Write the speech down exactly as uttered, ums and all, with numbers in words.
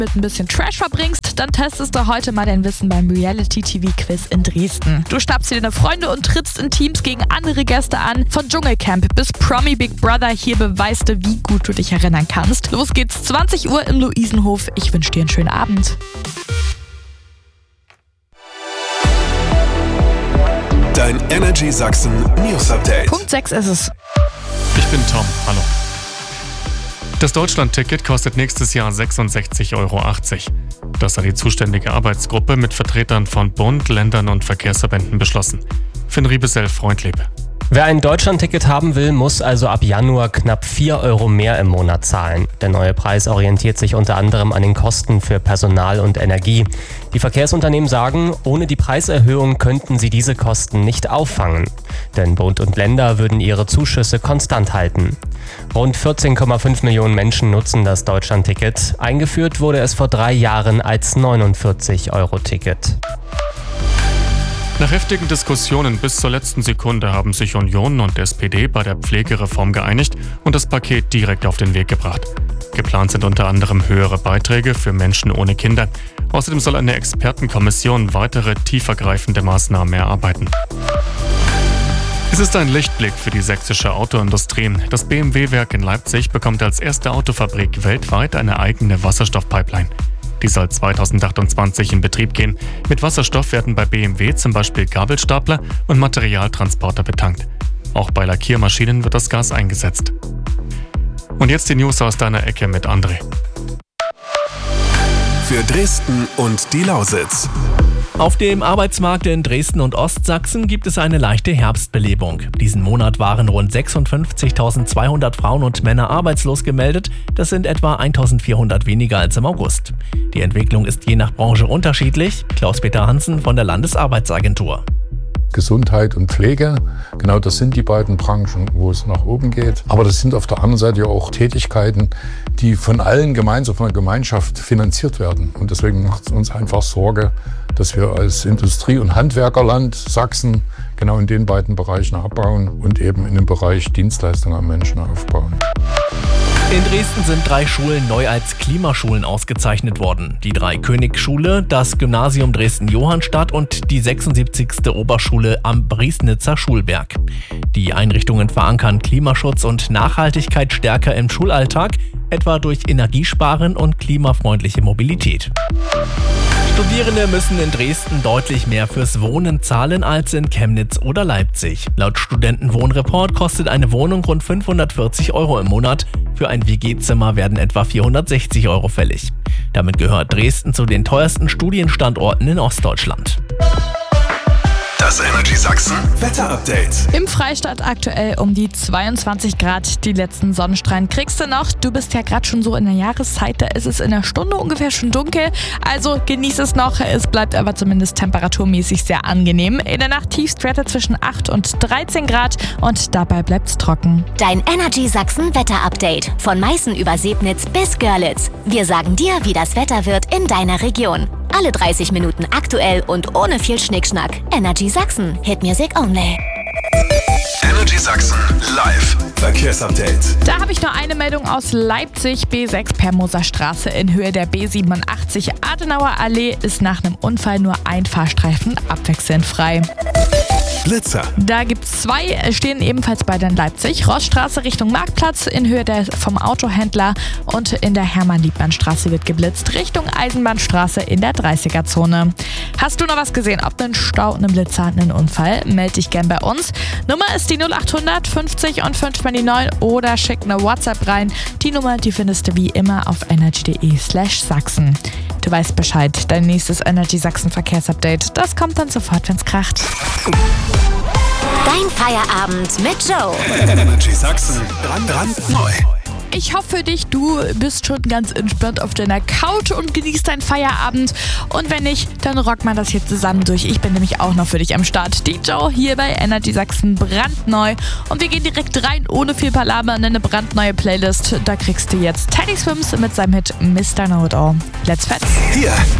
mit ein bisschen Trash verbringst, dann testest du heute mal dein Wissen beim Reality-T V-Quiz in Dresden. Du schnappst dir deine Freunde und trittst in Teams gegen andere Gäste an. Von Dschungelcamp bis Promi Big Brother, hier beweist du, wie gut du dich erinnern kannst. Los geht's, zwanzig Uhr im Luisenhof. Ich wünsche dir einen schönen Abend. Dein Energy Sachsen News Update. Punkt sechs ist es. Ich bin Tom, hallo. Das Deutschland-Ticket kostet nächstes Jahr sechsundsechzig Euro achtzig. Das hat die zuständige Arbeitsgruppe mit Vertretern von Bund, Ländern und Verkehrsverbänden beschlossen. Finn Riebesell, Freundlebe. Wer ein Deutschland-Ticket haben will, muss also ab Januar knapp vier Euro mehr im Monat zahlen. Der neue Preis orientiert sich unter anderem an den Kosten für Personal und Energie. Die Verkehrsunternehmen sagen, ohne die Preiserhöhung könnten sie diese Kosten nicht auffangen. Denn Bund und Länder würden ihre Zuschüsse konstant halten. Rund vierzehn Komma fünf Millionen Menschen nutzen das Deutschland-Ticket. Eingeführt wurde es vor drei Jahren als neunundvierzig Euro Ticket. Nach heftigen Diskussionen bis zur letzten Sekunde haben sich Union und S P D bei der Pflegereform geeinigt und das Paket direkt auf den Weg gebracht. Geplant sind unter anderem höhere Beiträge für Menschen ohne Kinder. Außerdem soll eine Expertenkommission weitere tiefergreifende Maßnahmen erarbeiten. Es ist ein Lichtblick für die sächsische Autoindustrie. Das B M W-Werk in Leipzig bekommt als erste Autofabrik weltweit eine eigene Wasserstoffpipeline. Die soll zweitausendachtundzwanzig in Betrieb gehen. Mit Wasserstoff werden bei B M W zum Beispiel Gabelstapler und Materialtransporter betankt. Auch bei Lackiermaschinen wird das Gas eingesetzt. Und jetzt die News aus deiner Ecke mit André. Für Dresden und die Lausitz. Auf dem Arbeitsmarkt in Dresden und Ostsachsen gibt es eine leichte Herbstbelebung. Diesen Monat waren rund sechsundfünfzigtausendzweihundert Frauen und Männer arbeitslos gemeldet. Das sind etwa eintausendvierhundert weniger als im August. Die Entwicklung ist je nach Branche unterschiedlich. Klaus-Peter Hansen von der Landesarbeitsagentur. Gesundheit und Pflege, genau das sind die beiden Branchen, wo es nach oben geht. Aber das sind auf der anderen Seite ja auch Tätigkeiten, die von allen gemeinsam, von der Gemeinschaft finanziert werden. Und deswegen macht es uns einfach Sorge, dass wir als Industrie- und Handwerkerland Sachsen genau in den beiden Bereichen abbauen und eben in dem Bereich Dienstleistungen am Menschen aufbauen. In Dresden sind drei Schulen neu als Klimaschulen ausgezeichnet worden. Die Drei-König-Schule, das Gymnasium Dresden-Johannstadt und die sechsundsiebzigste Oberschule am Briesnitzer Schulberg. Die Einrichtungen verankern Klimaschutz und Nachhaltigkeit stärker im Schulalltag, etwa durch Energiesparen und klimafreundliche Mobilität. Studierende müssen in Dresden deutlich mehr fürs Wohnen zahlen als in Chemnitz oder Leipzig. Laut Studentenwohnreport kostet eine Wohnung rund fünfhundertvierzig Euro im Monat. Für ein W G-Zimmer werden etwa vierhundertsechzig Euro fällig. Damit gehört Dresden zu den teuersten Studienstandorten in Ostdeutschland. Das Energy Sachsen Wetter-Update. Im Freistaat aktuell um die zweiundzwanzig Grad. Die letzten Sonnenstrahlen kriegst du noch. Du bist ja gerade schon so in der Jahreszeit, da ist es in der Stunde ungefähr schon dunkel. Also genieß es noch. Es bleibt aber zumindest temperaturmäßig sehr angenehm. In der Nacht Tiefstwerte zwischen acht und dreizehn Grad und dabei bleibt's trocken. Dein Energy Sachsen Wetter-Update. Von Meißen über Sebnitz bis Görlitz. Wir sagen dir, wie das Wetter wird in deiner Region. Alle dreißig Minuten aktuell und ohne viel Schnickschnack. Energy Sachsen. Hit Music only. Energy Sachsen live Verkehrsupdate. Da habe ich noch eine Meldung aus Leipzig. B sechs Permoser Straße in Höhe der B siebenundachtzig Adenauer Allee ist nach einem Unfall nur ein Fahrstreifen abwechselnd frei. Blitzer. Da gibt es zwei, stehen ebenfalls beide in Leipzig. Rossstraße Richtung Marktplatz in Höhe der vom Autohändler und in der Hermann-Liebmann-Straße wird geblitzt Richtung Eisenbahnstraße in der dreißiger-Zone. Hast du noch was gesehen? Ob einen Stau, einen Blitzer, einen Unfall? Meld dich gern bei uns. Nummer ist die null achthundert fünfzig und fünf neun oder schick eine WhatsApp rein. Die Nummer, die findest du wie immer auf energy.de slash Sachsen. Du weißt Bescheid, dein nächstes Energy Sachsen Verkehrsupdate, das kommt dann sofort, wenn's kracht. Dein Feierabend mit Joe. Energy Sachsen brandneu. Ich hoffe für dich, du bist schon ganz entspannt auf deiner Couch und genießt deinen Feierabend. Und wenn nicht, dann rockt man das hier zusammen durch. Ich bin nämlich auch noch für dich am Start. Die Joe hier bei Energy Sachsen brandneu. Und wir gehen direkt rein, ohne viel Palaver, in eine brandneue Playlist. Da kriegst du jetzt Teddy Swims mit seinem Hit Mister Know It All. Let's fetz. Hier